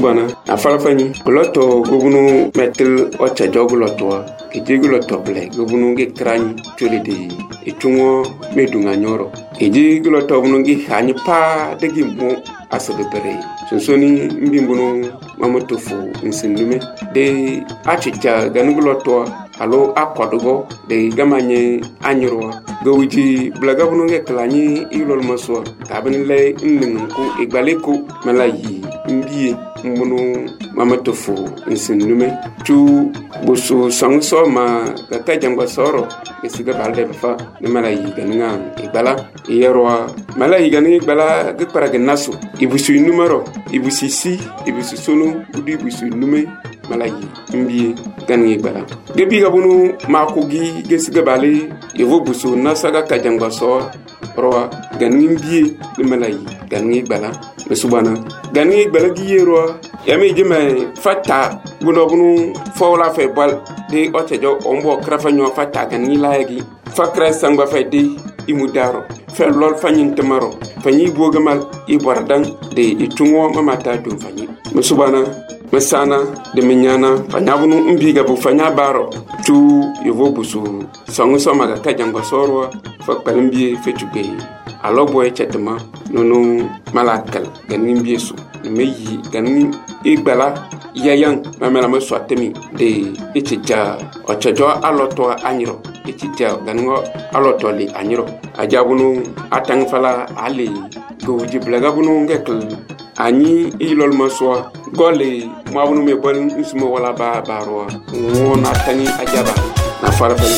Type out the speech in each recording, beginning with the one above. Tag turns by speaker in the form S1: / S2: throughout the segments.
S1: Subana afalafani loto gobunu metel ocha joguloto ejiguloto ble gobunu ge krani tolede etungo medunga nyoro ejiguloto bunu ge hani pa degi mo asabere sonsoni mbimbuno mamotofu nsindume de achicha ganuguloto alo akwadogo de gamanye anyoro gowiji blaga bunu ge klani ilol maso kabin le nningu igbaleko malayi mbiye mbunu mamotofu nsindume tu busu sangso ma kaka jangwa soro esiga balde fa ne malayi ganinga igbala yerwa malayi ganinga igbala ge paraga naso ibusu numero ibusu si ibusu sonu udi ibusu nume malayi mbiye ganinga igbala gebi gabunu makugi gesiga bale yevo busu nasaga kajangwa soro roa ganinga mbiye ne malayi ganinga igbala mesubana ganinga igbala giyerwa yami jeme fata bunu fawla fe bal de otejo ombo krafa nyo fata ganinga layagi fakra sangba fe de imudaro fe lol fanyin tamaro fanyi bogamal ibardan de itungo mamata dum fanyi mesubana mesana de minyana fanyabunu mbiga bu fanya baro tu yevo busu sangu somaga kajangwa sorwa fakpalimbi fe tugbe alobo echetema nono malakal ganin biesu meyi ganin igbala yayan mamela mo swatemi de echicha ochejo aloto anyiro echicha ganingo aloto li anyiro ajabunu atang fala ali goji blaga bunu ngekl ani ilol maswa gole mabunu me bol nsmo wala ba barwa wona tani ajaba na farafani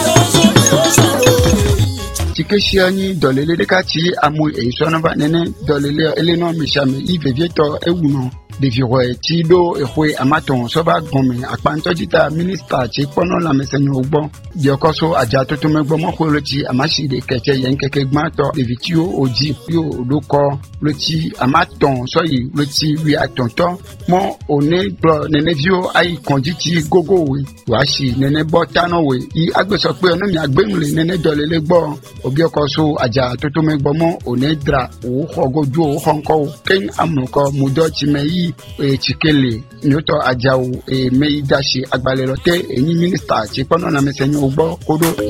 S2: tikeshiani dolele de kati amu e sonaba nene dolele eleno mishame ivevieto ewuno de viroe tido ehwe amaton soba gome akpanto dita minister ti pono la mesenyo ogbo diokoso aja toto megbo mo kholochi amashi de keke yen keke gmato de vitio oji yo loko loti amaton soyi loti wi atonto mo one bro nene vio ai konditi gogo we washi nene botano we I agbeso pe onu mi agbenule nene dolele gbo obiokoso aja toto megbo mo one dra o khogoju o khonko ken amuko mudochi meyi chikele nyoto ajawu meidashi agbalelo te eni minister ti pono na mesenyo ogbo kodo